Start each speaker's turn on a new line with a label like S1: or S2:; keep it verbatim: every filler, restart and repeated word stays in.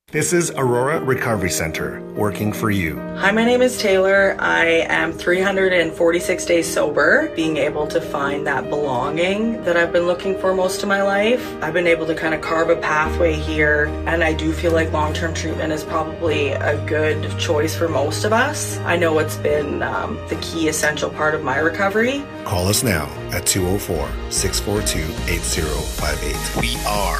S1: This is Aurora Recovery Center, working for you.
S2: Hi, my name is Taylor. I am three hundred forty-six days sober, being able to find that belonging that I've been looking for most of my life. I've been able to kind of carve a pathway here, and I do feel like long-term treatment is probably a good choice for most of us. I know it's been um, the key essential part of my recovery.
S1: Call us now at two oh four, six four two, eight oh five eight.
S3: We are